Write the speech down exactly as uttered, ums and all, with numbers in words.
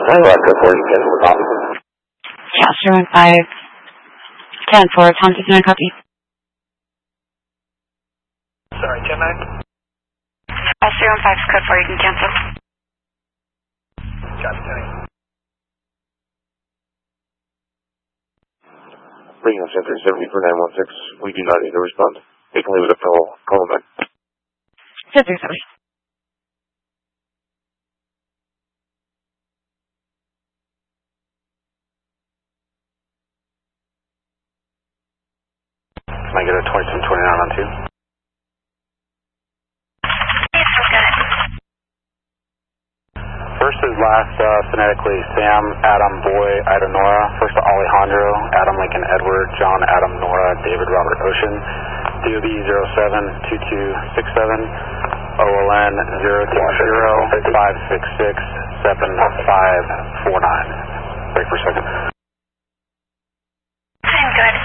I like the four, you can cancel the copy. Yeah, zero one five, ten four, Tom six nine, copy. Sorry, ten nine? Uh, zero one five, code four, you can cancel. Copy, ten eight. Regional Center seventy for nine one six, we do not need to respond. You can leave it up to all, call them back. Center seventy. Can I get a twenty-seven twenty-nine on two? First is last, uh, phonetically, Sam, Adam, Boy, Ida, Nora. First to Alejandro, Adam, Lincoln, Edward, John, Adam, Nora, David, Robert, Ocean. D O B zero seven two two six seven, O L N zero two zero five six six seven five four nine. Break for a second. I'm good.